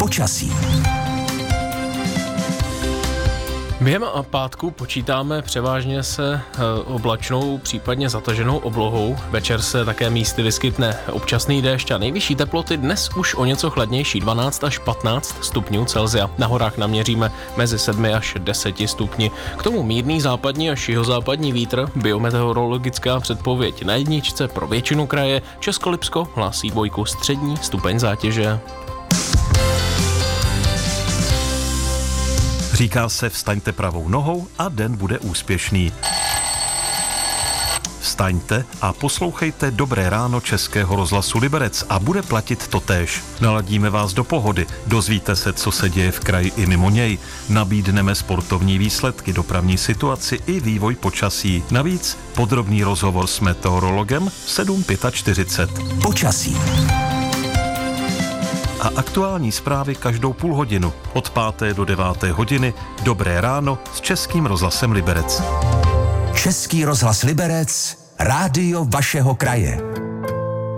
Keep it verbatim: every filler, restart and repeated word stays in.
Počasí. Během pátku počítáme převážně se oblačnou, případně zataženou oblohou. Večer se také místy vyskytne občasný déšť a nejvyšší teploty dnes už o něco chladnější, dvanáct až patnáct stupňů Celsia. Na horách naměříme mezi sedmi až deseti stupni. K tomu mírný západní až jihozápadní vítr, biometeorologická předpověď na jedničce pro většinu kraje, Českolipsko hlásí dvojku, střední stupeň zátěže. Říká se vstaňte pravou nohou a den bude úspěšný. Vstaňte a poslouchejte Dobré ráno Českého rozhlasu Liberec a bude platit totéž. Naladíme vás do pohody, dozvíte se, co se děje v kraji i mimo něj. Nabídneme sportovní výsledky, dopravní situaci i vývoj počasí. Navíc podrobný rozhovor s meteorologem v sedm čtyřicet pět. Počasí. A aktuální zprávy každou půl hodinu. Od páté do deváté hodiny Dobré ráno s Českým rozhlasem Liberec. Český rozhlas Liberec, rádio vašeho kraje.